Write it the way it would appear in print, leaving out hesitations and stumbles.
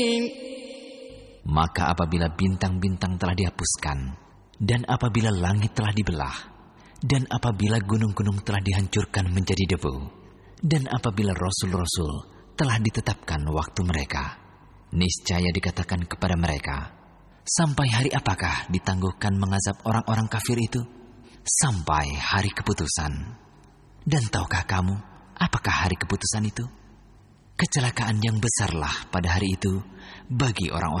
Maka apabila bintang-bintang telah dihapuskan, dan apabila langit telah dibelah, dan apabila gunung-gunung telah dihancurkan menjadi debu, dan apabila rasul-rasul telah ditetapkan waktu mereka, niscaya dikatakan kepada mereka, sampai hari apakah ditangguhkan mengazab orang-orang kafir itu? Sampai hari keputusan. Dan tahukah kamu apakah hari keputusan itu? Kecelakaan yang besarlah pada hari itu bagi orang-orang